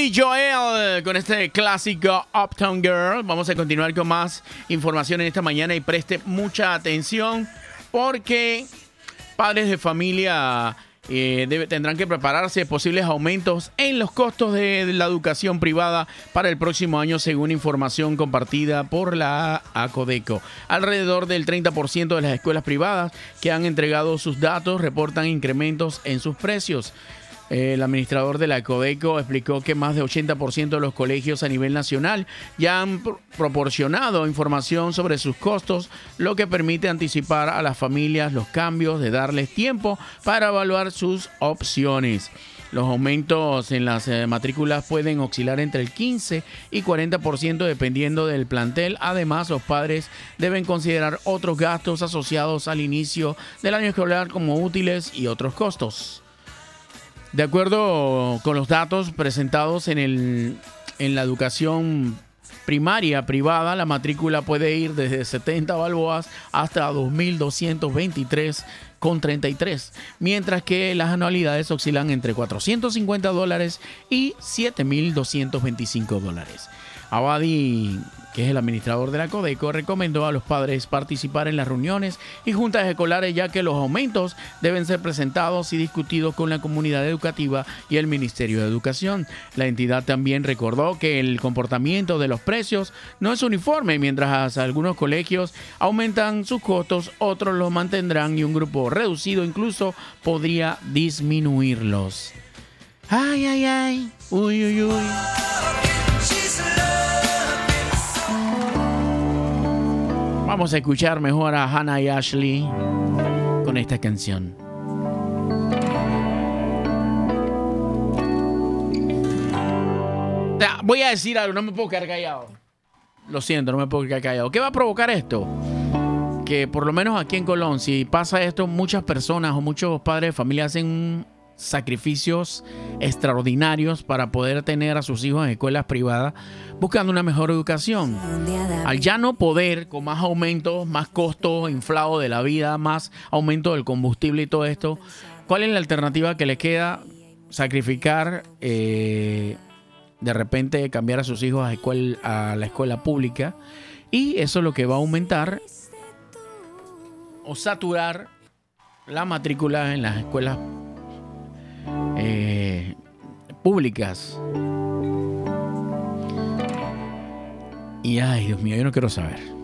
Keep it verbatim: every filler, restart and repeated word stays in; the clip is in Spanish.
Billy Joel con este clásico Uptown Girl. Vamos a continuar con más información en esta mañana y preste mucha atención porque padres de familia eh, debe, tendrán que prepararse de posibles aumentos en los costos de la educación privada para el próximo año, según información compartida por la ACODECO. Alrededor del treinta por ciento de las escuelas privadas que han entregado sus datos reportan incrementos en sus precios. El administrador de la ACODECO explicó que más de ochenta por ciento de los colegios a nivel nacional ya han pro- proporcionado información sobre sus costos, lo que permite anticipar a las familias los cambios, de darles tiempo para evaluar sus opciones. Los aumentos en las eh, matrículas pueden oscilar entre el quince y cuarenta por ciento dependiendo del plantel. Además, los padres deben considerar otros gastos asociados al inicio del año escolar como útiles y otros costos. De acuerdo con los datos presentados en, el, en la educación primaria privada, la matrícula puede ir desde setenta balboas hasta dos mil doscientos veintitrés con treinta y tres, mientras que las anualidades oscilan entre cuatrocientos cincuenta dólares y siete mil doscientos veinticinco dólares. Abadi, que es el administrador de la ACODECO, recomendó a los padres participar en las reuniones y juntas escolares, ya que los aumentos deben ser presentados y discutidos con la comunidad educativa y el Ministerio de Educación. La entidad también recordó que el comportamiento de los precios no es uniforme. Mientras algunos colegios aumentan sus costos, otros los mantendrán y un grupo reducido incluso podría disminuirlos. Ay, ay, ay. Uy, uy, uy. Vamos a escuchar mejor a Hannah y Ashley con esta canción. Voy a decir algo, no me puedo quedar callado. Lo siento, no me puedo quedar callado. ¿Qué va a provocar esto? Que por lo menos aquí en Colón, si pasa esto, muchas personas o muchos padres de familia hacen sacrificios extraordinarios para poder tener a sus hijos en escuelas privadas buscando una mejor educación. Al ya no poder, con más aumentos, más costos inflados de la vida, más aumento del combustible y todo esto, ¿cuál es la alternativa que les queda? Sacrificar, eh, de repente cambiar a sus hijos a, escuela, a la escuela pública, y eso es lo que va a aumentar o saturar la matrícula en las escuelas Eh, públicas. Y ay, Dios mío, yo no quiero saber.